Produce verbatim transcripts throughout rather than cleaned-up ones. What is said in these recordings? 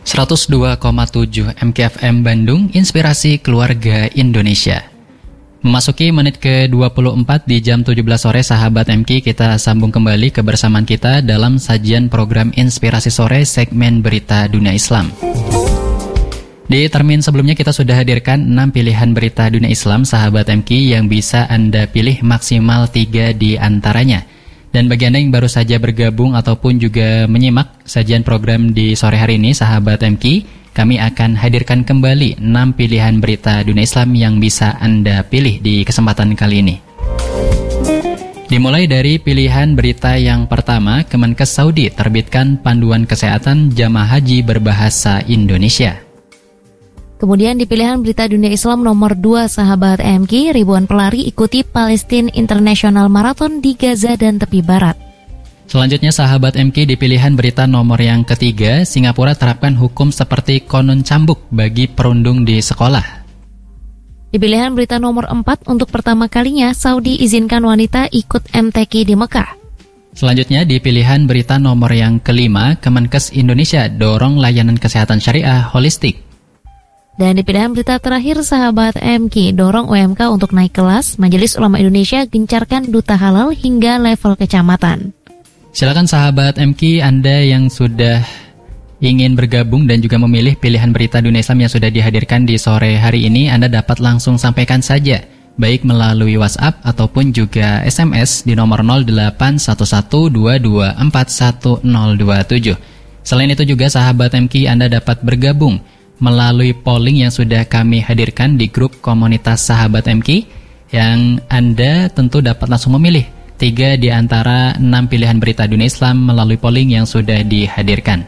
seratus dua koma tujuh M K F M Bandung, Inspirasi Keluarga Indonesia. Memasuki menit ke dua puluh empat di jam tujuh belas sore, sahabat M K, kita sambung kembali kebersamaan kita dalam sajian program Inspirasi Sore segmen Berita Dunia Islam. Di termin sebelumnya kita sudah hadirkan enam pilihan berita dunia Islam, sahabat M K, yang bisa Anda pilih maksimal tiga di antaranya. Dan bagi Anda yang baru saja bergabung ataupun juga menyimak sajian program di sore hari ini, sahabat M K, kami akan hadirkan kembali enam pilihan berita dunia Islam yang bisa Anda pilih di kesempatan kali ini. Dimulai dari pilihan berita yang pertama, Kemenkes Saudi terbitkan panduan kesehatan jamaah haji berbahasa Indonesia. Kemudian di pilihan berita dunia Islam nomor dua, sahabat M K, ribuan pelari ikuti Palestine International Marathon di Gaza dan tepi barat. Selanjutnya, sahabat M K, di pilihan berita nomor yang ketiga, Singapura terapkan hukum seperti konon cambuk bagi perundung di sekolah. Di pilihan berita nomor empat, untuk pertama kalinya Saudi izinkan wanita ikut M T Q di Mekah. Selanjutnya, di pilihan berita nomor yang kelima, Kemenkes Indonesia dorong layanan kesehatan syariah holistik. Dan di pilihan berita terakhir, sahabat M K, dorong U M K untuk naik kelas, Majelis Ulama Indonesia gencarkan duta halal hingga level kecamatan. Silakan sahabat M K, Anda yang sudah ingin bergabung dan juga memilih pilihan berita dunia Islam yang sudah dihadirkan di sore hari ini, Anda dapat langsung sampaikan saja, baik melalui WhatsApp ataupun juga S M S di nomor nol delapan satu satu dua dua empat satu nol dua tujuh. Selain itu juga sahabat M K, Anda dapat bergabung melalui polling yang sudah kami hadirkan di grup komunitas sahabat M K, yang Anda tentu dapat langsung memilih tiga di antara enam pilihan berita dunia Islam melalui polling yang sudah dihadirkan.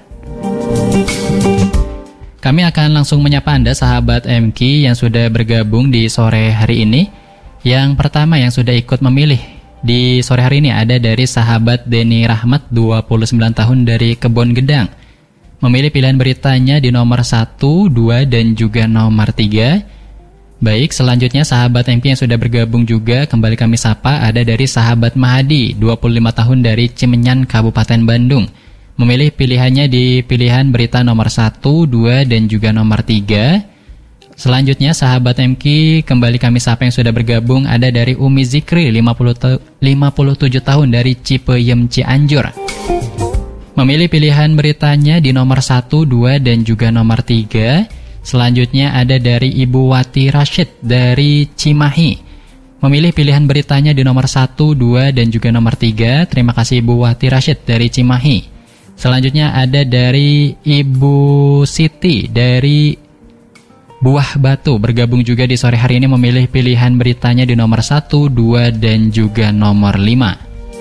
Kami akan langsung menyapa Anda, sahabat M K, yang sudah bergabung di sore hari ini. Yang pertama yang sudah ikut memilih di sore hari ini ada dari sahabat Denny Rahmat, dua puluh sembilan tahun, dari Kebon Gedang. Memilih pilihan beritanya di nomor satu, dua, dan juga nomor tiga. Baik, selanjutnya sahabat M K yang sudah bergabung juga kembali kami sapa, ada dari sahabat Mahadi, dua puluh lima tahun, dari Cimenyan, Kabupaten Bandung. Memilih pilihannya di pilihan berita nomor satu, dua, dan juga nomor tiga. Selanjutnya sahabat M K kembali kami sapa yang sudah bergabung, ada dari Umi Zikri, lima puluh tujuh tahun, dari Cipeyem, Cianjur. Memilih pilihan beritanya di nomor satu, dua, dan juga nomor tiga. Selanjutnya ada dari Ibu Wati Rashid dari Cimahi. Memilih pilihan beritanya di nomor satu, dua, dan juga nomor tiga. Terima kasih Ibu Wati Rashid dari Cimahi. Selanjutnya ada dari Ibu Siti dari Buah Batu, bergabung juga di sore hari ini, memilih pilihan beritanya di nomor satu, dua, dan juga nomor lima.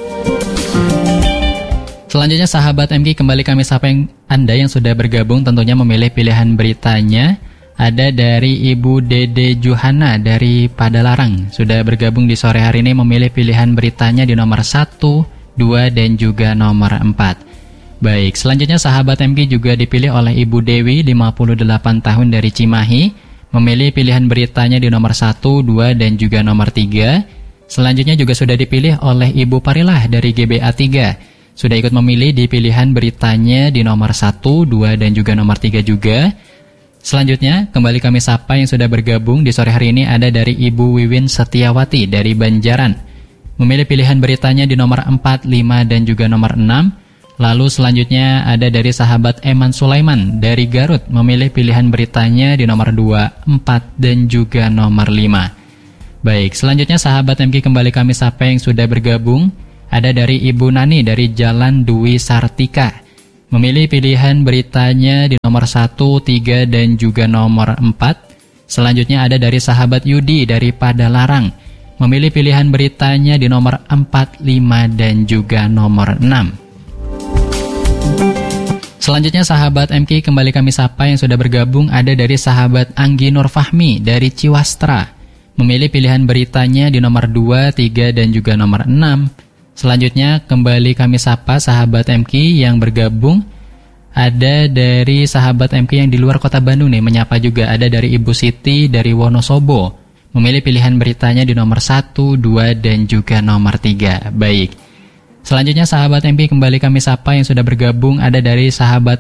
Selanjutnya sahabat M K kembali kami sapa yang Anda yang sudah bergabung tentunya memilih pilihan beritanya. Ada dari Ibu Dede Juhana dari Padalarang, sudah bergabung di sore hari ini, memilih pilihan beritanya di nomor satu, dua, dan juga nomor empat. Baik, selanjutnya sahabat M K juga dipilih oleh Ibu Dewi, lima puluh delapan tahun, dari Cimahi. Memilih pilihan beritanya di nomor satu, dua, dan juga nomor tiga. Selanjutnya juga sudah dipilih oleh Ibu Parilah dari G B A tiga. Sudah ikut memilih di pilihan beritanya di nomor satu, dua, dan juga nomor tiga juga. Selanjutnya, kembali kami sapa yang sudah bergabung di sore hari ini, ada dari Ibu Wiwin Setiawati dari Banjaran. Memilih pilihan beritanya di nomor empat, lima, dan juga nomor enam. Lalu selanjutnya ada dari sahabat Eman Sulaiman dari Garut. Memilih pilihan beritanya di nomor dua, empat, dan juga nomor lima. Baik, selanjutnya sahabat M K kembali kami sapa yang sudah bergabung. Ada dari Ibu Nani dari Jalan Dwi Sartika. Memilih pilihan beritanya di nomor satu, tiga, dan juga nomor empat. Selanjutnya ada dari sahabat Yudi dari Padalarang. Memilih pilihan beritanya di nomor empat, lima, dan juga nomor enam. Selanjutnya sahabat M K kembali kami sapa yang sudah bergabung, ada dari sahabat Anggi Nur Fahmi dari Ciwastra. Memilih pilihan beritanya di nomor dua, tiga, dan juga nomor enam. Selanjutnya kembali kami sapa sahabat M K yang bergabung, ada dari sahabat M K yang di luar kota Bandung nih, menyapa juga, ada dari Ibu Siti dari Wonosobo. Memilih pilihan beritanya di nomor satu, dua, dan juga nomor tiga. Baik, selanjutnya sahabat M K kembali kami sapa yang sudah bergabung, ada dari sahabat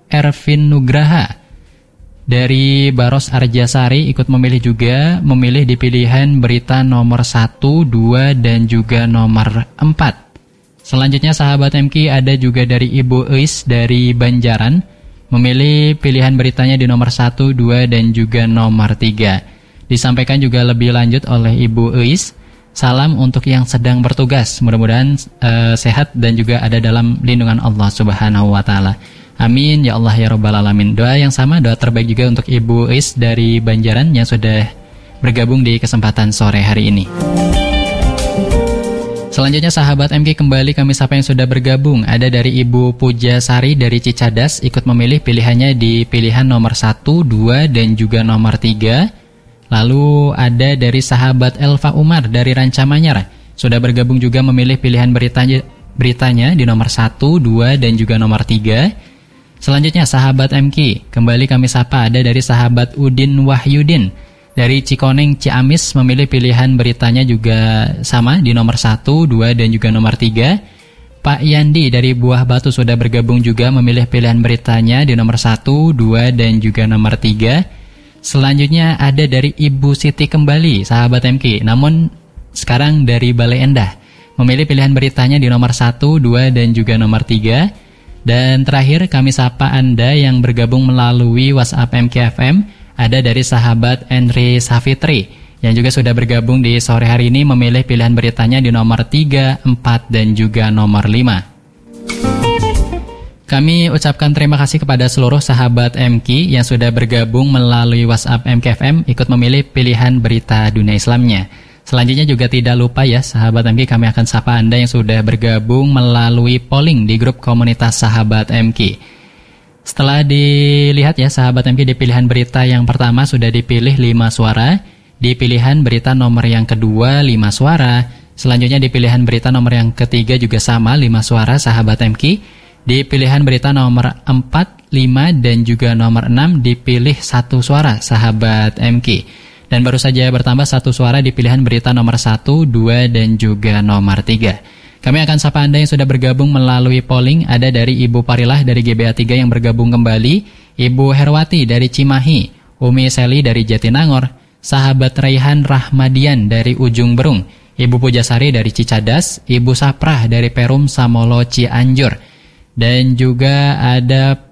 Ervin Nugraha dari Baros Arjasari ikut memilih juga, memilih di pilihan berita nomor satu, dua, dan juga nomor empat. Selanjutnya sahabat M K ada juga dari Ibu Eis dari Banjaran, memilih pilihan beritanya di nomor satu, dua, dan juga nomor tiga. Disampaikan juga lebih lanjut oleh Ibu Eis, salam untuk yang sedang bertugas, mudah-mudahan uh, sehat dan juga ada dalam lindungan Allah Subhanahu wa Ta'ala. Amin ya Allah ya Rabbal Alamin. Doa yang sama, doa terbaik juga untuk Ibu Is dari Banjaran yang sudah bergabung di kesempatan sore hari ini. Selanjutnya sahabat M K kembali kami sapa yang sudah bergabung. Ada dari Ibu Pujasari dari Cicadas ikut memilih pilihannya di pilihan nomor satu, dua, dan juga nomor tiga. Lalu ada dari sahabat Elva Umar dari Rancamanyar sudah bergabung juga memilih pilihan beritanya, beritanya di nomor satu, dua, dan juga nomor tiga. Selanjutnya sahabat M K, kembali kami sapa ada dari sahabat Udin Wahyudin dari Cikoneng Ciamis memilih pilihan beritanya juga sama di nomor satu, dua, dan juga nomor tiga. Pak Yandi dari Buah Batu sudah bergabung juga memilih pilihan beritanya di nomor satu, dua, dan juga nomor tiga. Selanjutnya ada dari Ibu Siti kembali sahabat M K, namun sekarang dari Balai Endah memilih pilihan beritanya di nomor satu, dua, dan juga nomor tiga. Dan terakhir kami sapa Anda yang bergabung melalui WhatsApp M K F M. Ada dari sahabat Henry Safitri yang juga sudah bergabung di sore hari ini memilih pilihan beritanya di nomor tiga, empat, dan juga nomor lima. Kami ucapkan terima kasih kepada seluruh sahabat M K yang sudah bergabung melalui WhatsApp M K F M ikut memilih pilihan berita dunia Islamnya. Selanjutnya juga tidak lupa ya sahabat M K, kami akan sapa Anda yang sudah bergabung melalui polling di grup komunitas sahabat M K. Setelah dilihat ya sahabat M K, di pilihan berita yang pertama sudah dipilih lima suara, di pilihan berita nomor yang kedua lima suara, selanjutnya di pilihan berita nomor yang ketiga juga sama lima suara sahabat M K, di pilihan berita nomor empat, lima, dan juga nomor enam dipilih satu suara sahabat M K. Dan baru saja bertambah satu suara di pilihan berita nomor satu, dua, dan juga nomor tiga. Kami akan sapa Anda yang sudah bergabung melalui polling. Ada dari Ibu Parilah dari G B A tiga yang bergabung kembali, Ibu Herwati dari Cimahi, Umi Seli dari Jatinangor, sahabat Raihan Rahmadian dari Ujung Berung, Ibu Pujasari dari Cicadas, Ibu Saprah dari Perum Samolo Cianjur, dan juga ada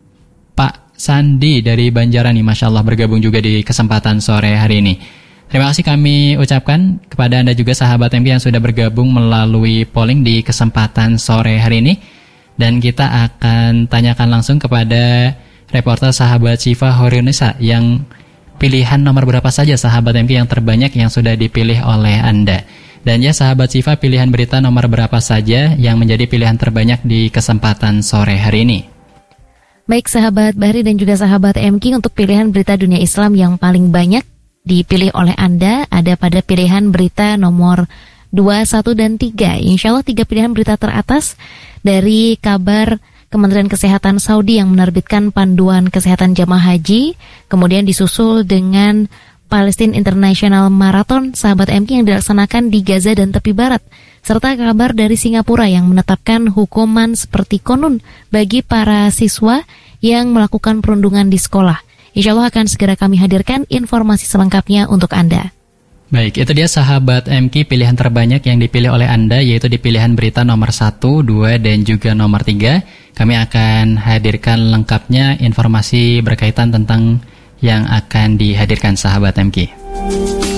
Pak Sandi dari Banjaran nih, Masya Allah bergabung juga di kesempatan sore hari ini. Terima kasih kami ucapkan kepada Anda juga sahabat M K yang sudah bergabung melalui polling di kesempatan sore hari ini. Dan kita akan tanyakan langsung kepada reporter sahabat Syifa Horinisa yang pilihan nomor berapa saja sahabat M K yang terbanyak yang sudah dipilih oleh Anda. Dan ya sahabat Syifa, pilihan berita nomor berapa saja yang menjadi pilihan terbanyak di kesempatan sore hari ini? Baik sahabat Bahri dan juga sahabat M K, untuk pilihan berita dunia Islam yang paling banyak dipilih oleh Anda ada pada pilihan berita nomor dua, satu, dan tiga. Insya Allah tiga pilihan berita teratas dari kabar Kementerian Kesehatan Saudi yang menerbitkan panduan kesehatan jamaah haji, kemudian disusul dengan Palestine International Marathon sahabat M K yang dilaksanakan di Gaza dan tepi barat, serta kabar dari Singapura yang menetapkan hukuman seperti konun bagi para siswa yang melakukan perundungan di sekolah. Insya Allah akan segera kami hadirkan informasi selengkapnya untuk Anda. Baik, itu dia sahabat M K pilihan terbanyak yang dipilih oleh Anda, yaitu di pilihan berita nomor satu, dua, dan juga nomor tiga. Kami akan hadirkan lengkapnya informasi berkaitan tentang yang akan dihadirkan sahabat M K.